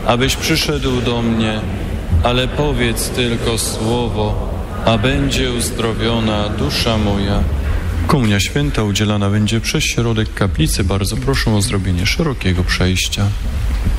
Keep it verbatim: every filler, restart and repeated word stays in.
abyś przyszedł do mnie, ale powiedz tylko słowo, a będzie uzdrowiona dusza moja. Komunia święta udzielana będzie przez środek kaplicy. Bardzo proszę o zrobienie szerokiego przejścia.